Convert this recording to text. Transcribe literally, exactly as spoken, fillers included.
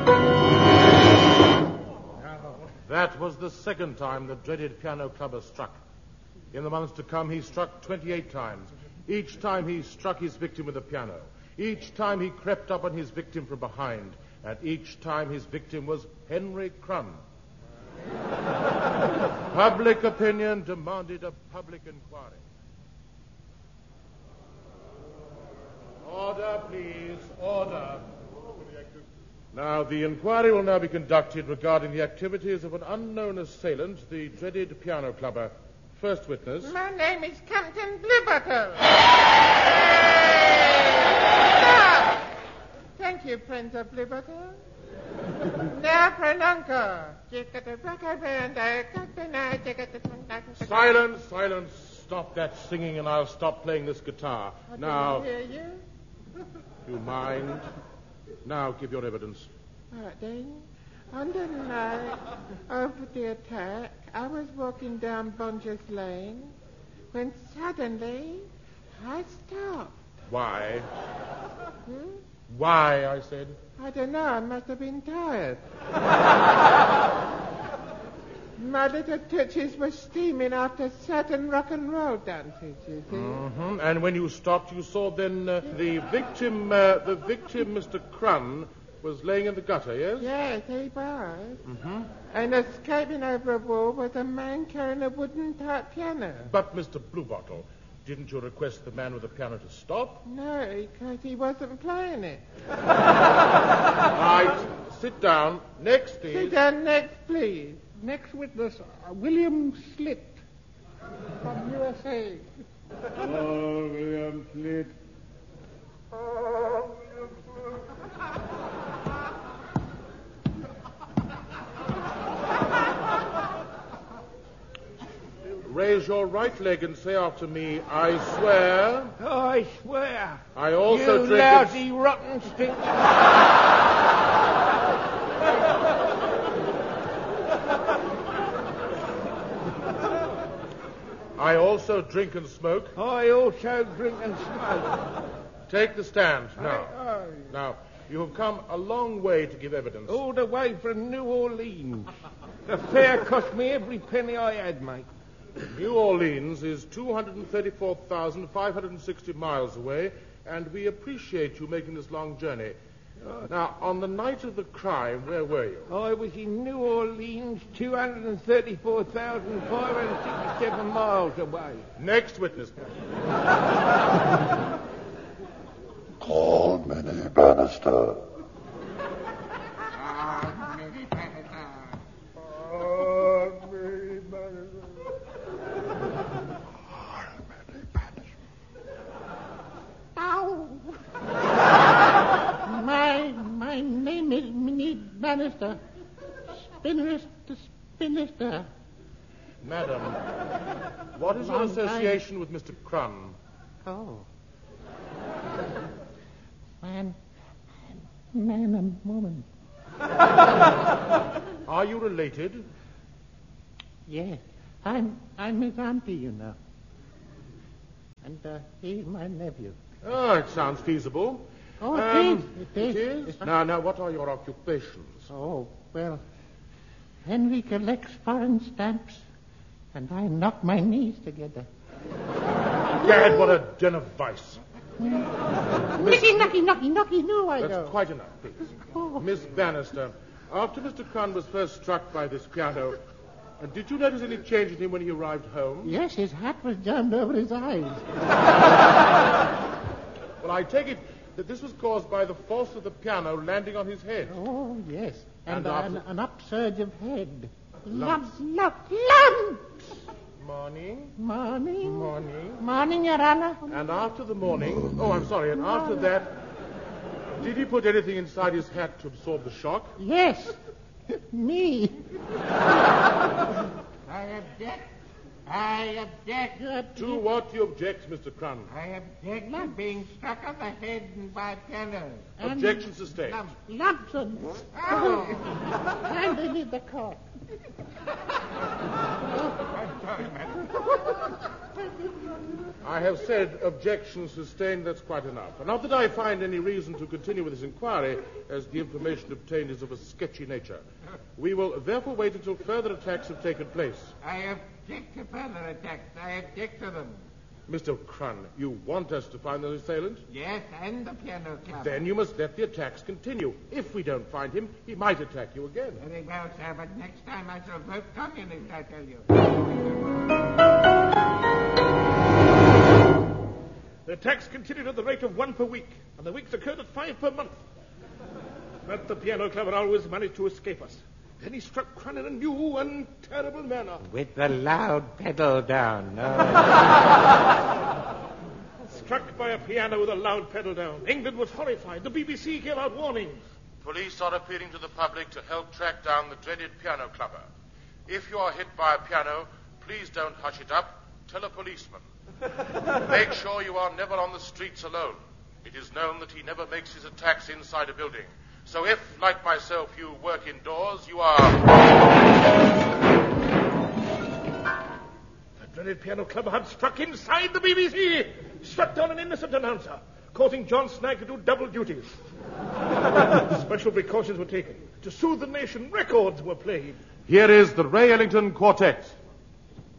That was the second time the dreaded piano clubber struck. In the months to come, he struck twenty-eight times. Each time he struck his victim with a piano. Each time he crept up on his victim from behind. And each time his victim was Henry Crumb. Public opinion demanded a public inquiry. Order, please. Order. Now, the inquiry will now be conducted regarding the activities of an unknown assailant, the dreaded piano clubber. First witness. My name is Captain Bluebottle. Thank you, Prince of Bluebottle. Now for an encore. Silence, silence. Stop that singing and I'll stop playing this guitar. I now. Didn't hear you. You mind? Now give your evidence. All right, then. On the night of the attack, I was walking down Bunges Lane when suddenly I stopped. Why? Hmm? Why, I said. I don't know. I must have been tired. My little titches were steaming after certain rock and roll dances, you see. Mm-hmm. And when you stopped, you saw then uh, the victim, uh, the victim, Mister Crumb, was laying in the gutter, yes? Yes, he was. Mm-hmm. And escaping over a wall was a man carrying a wooden-type piano. But, Mister Bluebottle, didn't you request the man with the piano to stop? No, because he wasn't playing it. Right. Sit down. Next, please. Sit down next, please. Next witness, uh, William Slitt from U S A. Oh, William Slitt. Oh, William Slitt. Raise your right leg and say after me, I swear. I swear. I also you drink... lousy, a... rotten stink. I also drink and smoke. I also drink and smoke. Take the stand now. I, I... Now, you have come a long way to give evidence. All the way from New Orleans. The fare cost me every penny I had, mate. New Orleans is two hundred thirty-four thousand five hundred sixty miles away, and we appreciate you making this long journey. Uh, now, on the night of the crime, where were you? I was in New Orleans, two hundred thirty-four thousand five hundred sixty-seven miles away. Next witness. Call Minnie Bannister. Ah, Minnie Bannister. Oh, Minnie Bannister. Ow! my, my name is Minnie Bannister. Spinnerist to Spinnister. Madam, what is your Long association with Mister Crumb? Oh. Man, man and woman. Are you related? Yes. I'm, I'm his auntie, you know. And uh, he's my nephew. Oh, it sounds feasible. Oh, it um, is. It is. It is? Now, now, what are your occupations? Oh, well, Henry collects foreign stamps, and I knock my knees together. Gad, what a den of vice. Nicky, knocky, knocky, knocky, no, I That's don't. quite enough, please. Oh. Miss Bannister, after Mister Crumb was first struck by this piano, uh, did you notice any change in him when he arrived home? Yes, his hat was jammed over his eyes. Well, I take it that this was caused by the force of the piano landing on his head. Oh, yes. And, And uh, after- an, an upsurge of head. Lumps. Lumps, lumps, lumps. Morning. Morning. Morning. Morning, Your Honor. And after the morning... Oh, I'm sorry. And after that, did he put anything inside his hat to absorb the shock? Yes. Me. I object. I object. To what do you object, Mister Crumb? I object to being struck on the head by piano. Objection sustained. Lumps. Lumps and... Oh. And they need the court. I'm sorry, madam. I have said objection sustained, that's quite enough. And not that I find any reason to continue with this inquiry, as the information obtained is of a sketchy nature. We will therefore wait until further attacks have taken place. I object to further attacks. I object to them. Mister Crun, you want us to find the assailant? Yes, and the piano club. Then you must let the attacks continue. If we don't find him, he might attack you again. Very well, sir, but next time I shall vote communist, I tell you. The attacks continued at the rate of one per week, and the weeks occurred at five per month. But the piano clever always managed to escape us. Then he struck Crun in a new and terrible manner. With the loud pedal down. No. Struck by a piano with a loud pedal down. England was horrified. The B B C gave out warnings. Police are appealing to the public to help track down the dreaded piano clubber. If you are hit by a piano, please don't hush it up. Tell a policeman. Make sure you are never on the streets alone. It is known that he never makes his attacks inside a building. So if, like myself, you work indoors, you are... The dreaded piano clubber had struck inside the B B C, struck down an innocent announcer, causing John Snagg to do double duties. Special precautions were taken. To soothe the nation, records were played. Here is the Ray Ellington Quartet.